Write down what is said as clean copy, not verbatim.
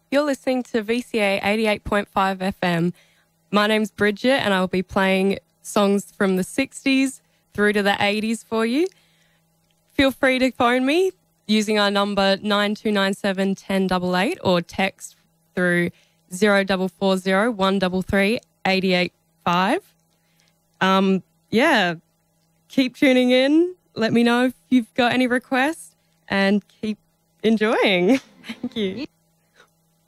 You're listening to VCA 88.5 FM. My name's Bridget and I'll be playing songs from the 60s through to the 80s for you. Feel free to phone me using our number 9297 1088 or text through 0440 133 885. Keep tuning in. Let me know if you've got any requests and keep enjoying. Thank you.